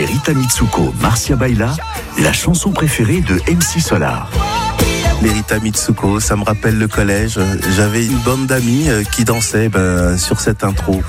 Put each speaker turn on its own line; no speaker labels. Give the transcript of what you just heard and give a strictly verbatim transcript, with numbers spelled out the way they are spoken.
Écoutez Rita Mitsuko, Marcia Baila, la chanson préférée de M C Solar.
Les Rita Mitsuko, ça me rappelle le collège. J'avais une bande d'amis qui dansaient ben, sur cette intro.